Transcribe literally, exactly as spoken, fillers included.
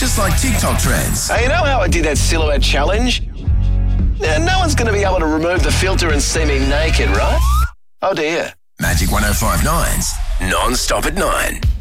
just like TikTok trends. Hey, you know how I did that silhouette challenge? Now, no one's going to be able to remove the filter and see me naked, right? Oh dear. Magic one oh five nine's Non-Stop at nine.